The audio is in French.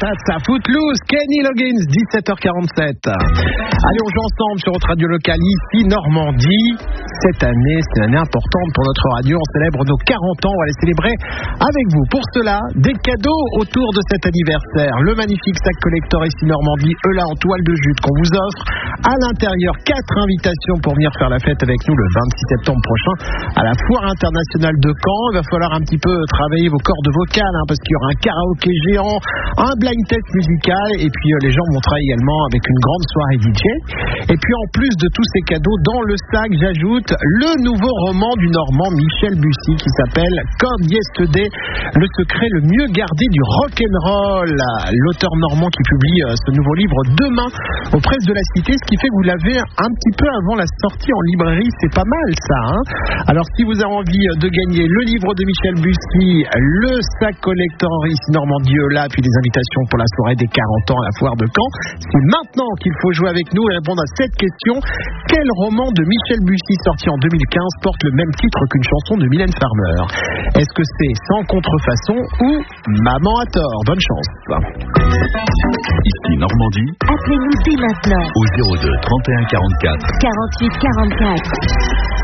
That's a Footloose, Kenny Loggins, 17h47. Allez, on joue ensemble sur votre radio locale ici, Normandie. Cette année, c'est une année importante pour notre radio. On célèbre nos 40 ans. On va les célébrer avec vous. Pour cela, des cadeaux autour de cet anniversaire. Le magnifique sac collector ici, Normandie, Eula en toile de jute qu'on vous offre. À l'intérieur, 4 invitations pour venir faire la fête avec nous le 26 septembre prochain à la Foire internationale de Caen. Il va falloir un petit peu travailler vos cordes vocales parce qu'il y aura un karaoké géant, un blind test musical et puis les gens vont travailler également avec une grande soirée DJ. Et puis en plus de tous ces cadeaux, dans le sac, j'ajoute le nouveau roman du Normand Michel Bussy qui s'appelle Code Yesterday, le secret le mieux gardé du rock'n'roll. L'auteur normand qui publie ce nouveau livre demain aux presses de la Cité, ce qui fait que vous l'avez un petit peu avant la sortie en librairie, c'est pas mal ça. Alors si vous avez envie de gagner le livre de Michel Bussy, le sac collector ici Normandie là, puis les invitations pour la soirée des 40 ans à la Foire de Caen, c'est maintenant qu'il faut jouer avec nous et répondre à cette question. Quel roman de Michel Bussy sorti en 2015 porte le même titre qu'une chanson de Mylène Farmer? Est-ce que c'est Sans contrefaçon ou Maman a tort? Bonne chance. Ici Normandie. Appelez-nous dès maintenant Au 02 31 44 48 44.